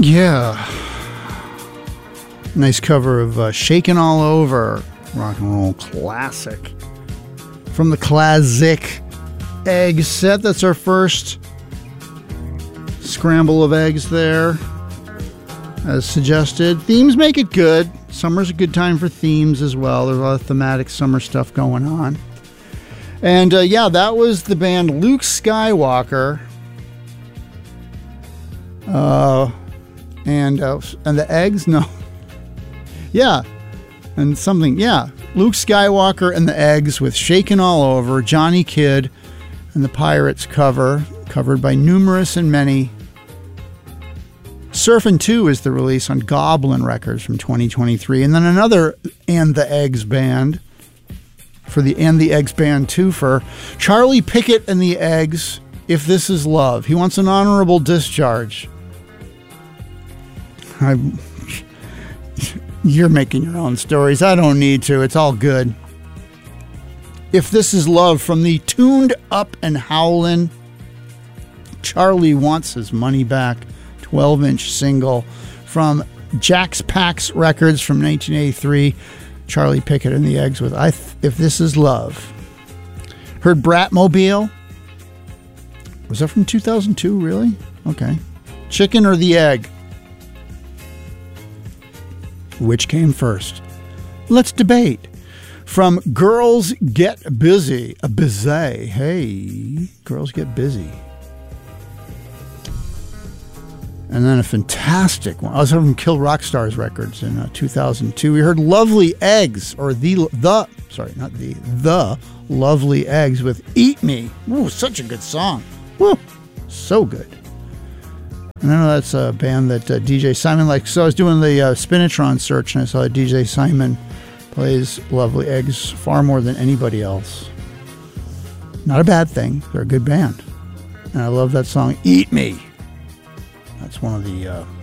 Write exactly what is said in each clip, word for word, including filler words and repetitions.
Yeah. Nice cover of uh, Shakin' All Over, rock and roll classic. From the classic egg set. That's our first scramble of eggs there, as suggested. Themes make it good. Summer's a good time for themes as well. There's a lot of thematic summer stuff going on. And uh, yeah, that was the band Luke Skywalker. Uh, and uh, and the eggs? No. Yeah. And something, yeah. Luke Skywalker and the Eggs with Shakin' All Over, Johnny Kidd and the Pirates cover, covered by numerous and many. Surfin' two is the release on Goblin Records from twenty twenty-three. And then another And the Eggs band for the And the Eggs band two for Charlie Pickett and the Eggs, If This Is Love. He wants an honorable discharge. I... You're making your own stories. I don't need to. It's all good. If This Is Love from the Tuned Up and Howlin', Charlie Wants His Money Back twelve-inch single from Jack's Pax Records from nineteen eighty-three. Charlie Pickett and the Eggs with I Th- If This Is Love. Heard Bratmobile? Was that from two thousand two, really? Okay. Chicken or the egg? Which came first? Let's debate. From Girls Get Busy. A busy. Hey, Girls Get Busy. And then a fantastic one. I was from Kill Rock Stars Records in uh, two thousand two. We heard Lovely Eggs, or the, the, sorry, not the, the Lovely Eggs with Eat Me. Ooh, such a good song. Woo, so good. And I know that's a band that uh, D J Simon likes. So I was doing the uh, Spinatron search, and I saw that D J Simon plays Lovely Eggs far more than anybody else. Not a bad thing. They're a good band. And I love that song, Eat Me. That's one of the, uh,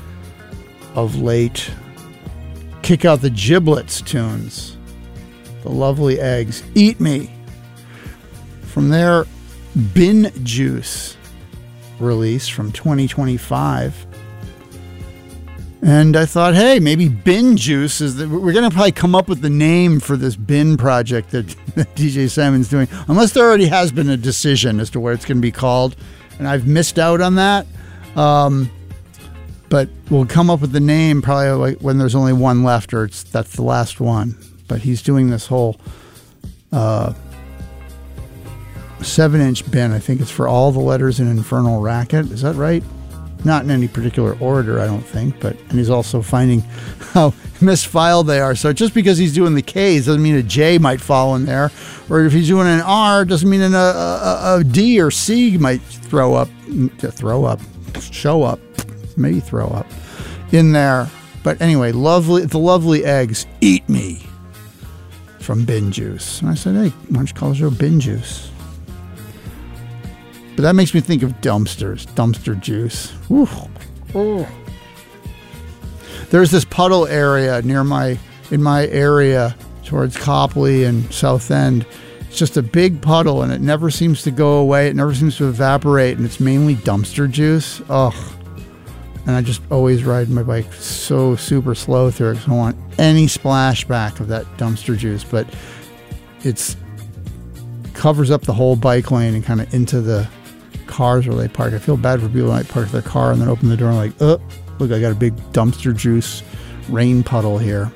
of late, Kick Out the Giblets tunes. The Lovely Eggs, Eat Me. From their Bin Juice release from twenty twenty-five. And I thought, hey, maybe Bin Juice is the, we're going to probably come up with the name for this bin project that, that D J Simon's doing, unless there already has been a decision as to what it's going to be called, and I've missed out on that. Um, but we'll come up with the name probably like when there's only one left, or it's that's the last one. But he's doing this whole uh, seven-inch bin. I think it's for all the letters in Infernal Racket. Is that right? Not in any particular order, I don't think. But and he's also finding how misfiled they are. So just because he's doing the K's doesn't mean a J might fall in there. Or if he's doing an R, doesn't mean an, a, a, a D or C might throw up. Throw up. Show up. Maybe throw up in there. But anyway, lovely, the Lovely Eggs, Eat Me from Bin Juice. And I said, hey, why don't you call the show Bin Juice? But that makes me think of dumpsters, dumpster juice. Ooh. Ooh. There's this puddle area near my, in my area towards Copley and South End. It's just a big puddle and it never seems to go away. It never seems to evaporate, and it's mainly dumpster juice. Ugh. And I just always ride my bike so super slow through it because I don't want any splashback of that dumpster juice. But it's covers up the whole bike lane and kind of into the cars where they park. I feel bad for people who might park their car and then open the door and like, oh, look, I got a big dumpster juice rain puddle here.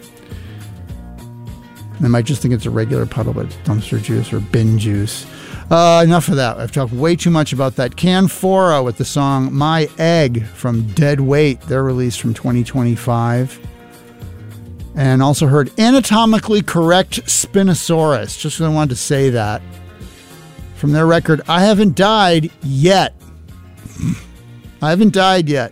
And they might just think it's a regular puddle, but it's dumpster juice or bin juice. Uh, enough of that. I've talked way too much about that. Canfora with the song My Egg from Dead Weight. They're released from twenty twenty-five. And also heard Anatomically Correct Spinosaurus. Just because I wanted to say that. From their record, I Haven't Died Yet. I haven't died yet.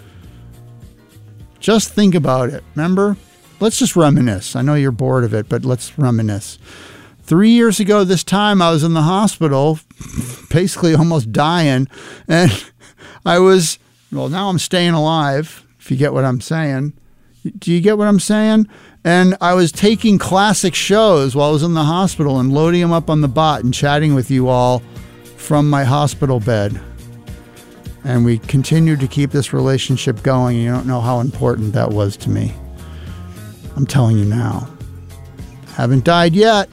Just think about it. Remember? Let's just reminisce. I know you're bored of it, but let's reminisce. Three years ago this time, I was in the hospital, basically almost dying. And I was, well, now I'm staying alive, if you get what I'm saying. Do you get what I'm saying? And I was taking classic shows while I was in the hospital and loading them up on the bot and chatting with you all from my hospital bed. And we continued to keep this relationship going. You don't know how important that was to me. I'm telling you now. Haven't died yet.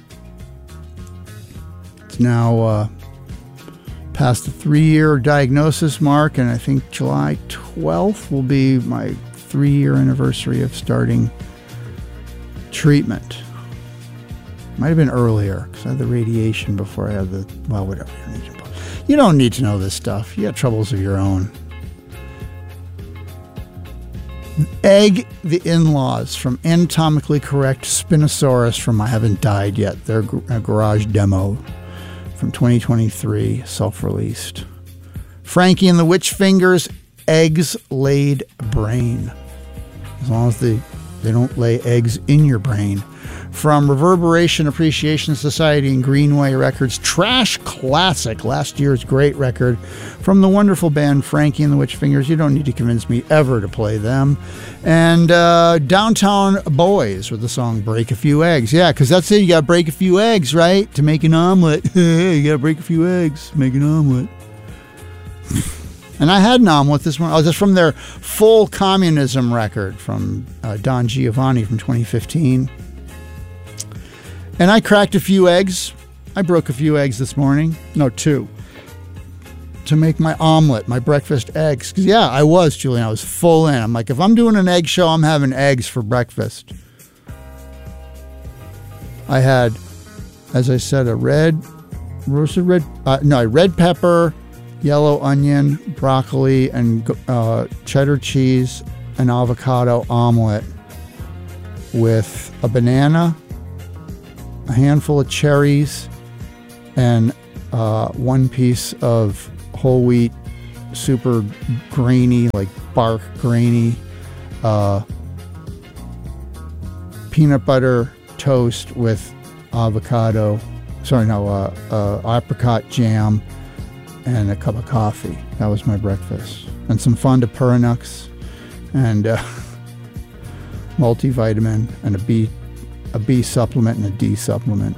It's now uh, past the three-year diagnosis mark, and I think July twelfth will be my three-year anniversary of starting treatment. Might have been earlier, because I had the radiation before I had the, well, whatever. You don't need to know this stuff. You got troubles of your own. Egg the In-Laws from Anatomically Correct Spinosaurus from I Haven't Died Yet. Their uh, garage demo from twenty twenty-three, self-released. Frankie and the Witch Fingers, Eggs Laid Brain. As long as they, they don't lay eggs in your brain. From Reverberation Appreciation Society and Greenway Records, Trash Classic, last year's great record from the wonderful band Frankie and the Witch Fingers. You don't need to convince me ever to play them. And uh, Downtown Boys with the song Break a Few Eggs. Yeah, because that's it. You got to break a few eggs, right? To make an omelet. You got to break a few eggs, make an omelet. And I had an omelet this one. Oh, that's from their Full Communism record from uh, Don Giovanni from twenty fifteen. And I cracked a few eggs. I broke a few eggs this morning. No, two. To make my omelet, my breakfast eggs. Because, yeah, I was, Julian. I was full in. I'm like, if I'm doing an egg show, I'm having eggs for breakfast. I had, as I said, a red, roasted red, uh, no, red pepper, yellow onion, broccoli, and uh, cheddar cheese, and avocado omelet with a banana, a handful of cherries, and uh, one piece of whole wheat, super grainy, like bark grainy, uh, peanut butter toast with avocado, sorry, no, uh, uh, apricot jam, and a cup of coffee. That was my breakfast. And some Fonda Purinux, and uh, multivitamin, and a B a B supplement and a D supplement.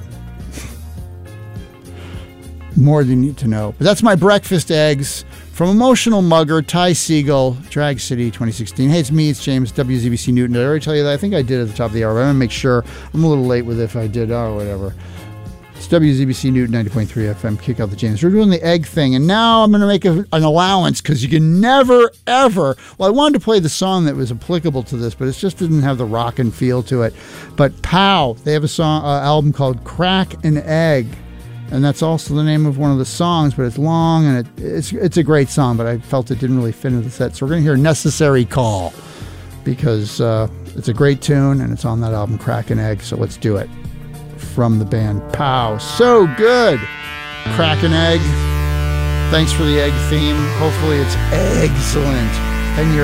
More than you need to know. But that's my breakfast eggs from Emotional Mugger, Ty Siegel, Drag City twenty sixteen. Hey, it's me, it's James, W Z B C Newton. Did I already tell you that? I think I did at the top of the hour, but I'm going to make sure. I'm a little late with it if I did, or whatever. It's W Z B C Newton ninety point three F M, Kick Out the James. We're doing the egg thing, and now I'm going to make a, an allowance because you can never, ever. Well, I wanted to play the song that was applicable to this, but it just didn't have the rockin' feel to it. But Pow, they have a song, uh, album called Crack an Egg, and that's also the name of one of the songs, but it's long, and it, it's it's a great song, but I felt it didn't really fit into the set. So we're going to hear Necessary Call because uh, it's a great tune, and it's on that album, Crack an Egg, so let's do it. From the band Pow. So good. Crack an egg. Thanks for the egg theme. Hopefully it's excellent. And your